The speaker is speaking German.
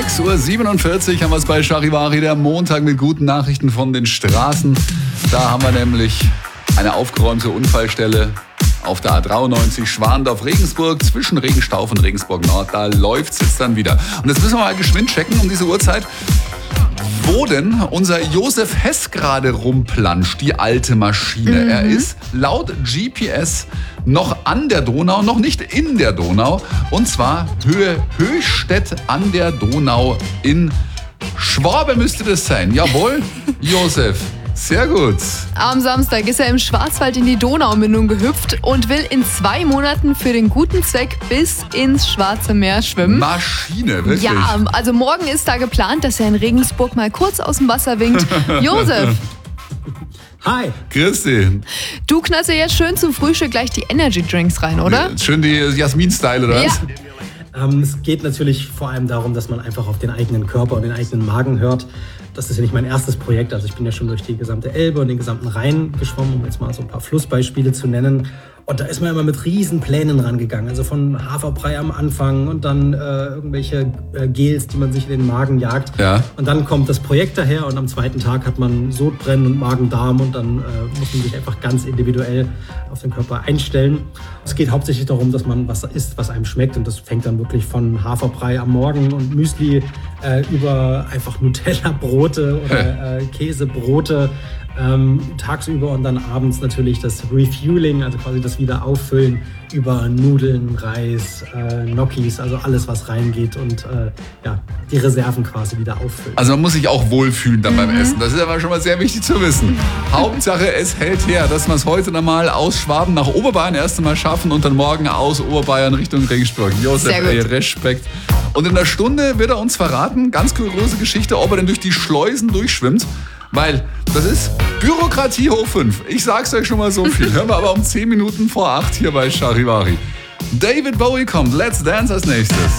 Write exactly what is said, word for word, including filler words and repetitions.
sechs Uhr siebenundvierzig haben wir es bei Charivari, der Montag mit guten Nachrichten von den Straßen. Da haben wir nämlich eine aufgeräumte Unfallstelle auf der A dreiundneunzig Schwandorf-Regensburg zwischen Regenstauf und Regensburg-Nord. Da läuft es jetzt dann wieder. Und jetzt müssen wir mal geschwind checken um diese Uhrzeit, wo denn unser Josef Hess gerade rumplanscht, die alte Maschine. Mhm. Er ist laut G P S noch an der Donau, noch nicht in der Donau. Und zwar Höhe Höchstädt an der Donau in Schwabe müsste das sein. Jawohl, Josef. Sehr gut. Am Samstag ist er im Schwarzwald in die Donaumündung gehüpft und will in zwei Monaten für den guten Zweck bis ins Schwarze Meer schwimmen. Maschine, wirklich. Ja, also morgen ist da geplant, dass er in Regensburg mal kurz aus dem Wasser winkt. Josef. Hi. Grüß dich. Du knallst ja jetzt schön zum Frühstück gleich die Energy Drinks rein, oder? Ja, schön die Jasmin-Style, oder ja. was? Ähm, es geht natürlich vor allem darum, dass man einfach auf den eigenen Körper und den eigenen Magen hört. Das ist ja nicht mein erstes Projekt. Also ich bin ja schon durch die gesamte Elbe und den gesamten Rhein geschwommen, um jetzt mal so ein paar Flussbeispiele zu nennen. Und da ist man immer mit riesen Plänen rangegangen. Also von Haferbrei am Anfang und dann äh, irgendwelche äh, Gels, die man sich in den Magen jagt. Ja. Und dann kommt das Projekt daher und am zweiten Tag hat man Sodbrennen und Magen-Darm und dann äh, muss man sich einfach ganz individuell auf den Körper einstellen. Es geht hauptsächlich darum, dass man was isst, was einem schmeckt. Und das fängt dann wirklich von Haferbrei am Morgen und Müsli äh, über einfach Nutella-Brote oder äh, Käsebrote ähm, tagsüber und dann abends natürlich das Refueling, also quasi das Wiederauffüllen über Nudeln, Reis, äh, Gnocchis, also alles, was reingeht und äh, ja, die Reserven quasi wieder auffüllen. Also man muss sich auch wohlfühlen dann mhm. beim Essen. Das ist aber schon mal sehr wichtig zu wissen. Hauptsache, es hält her, dass wir es heute dann mal aus Schwaben nach Oberbayern erst einmal schaffen und dann morgen aus Oberbayern Richtung Regensburg. Josef, ey, Respekt. Und in der Stunde wird er uns verraten, ganz kuriose Geschichte, ob er denn durch die Schleusen durchschwimmt. Weil das ist Bürokratie hoch fünf. Ich sag's euch schon mal so viel. Hören wir aber um zehn Minuten vor acht hier bei Charivari. David Bowie kommt. Let's Dance als nächstes.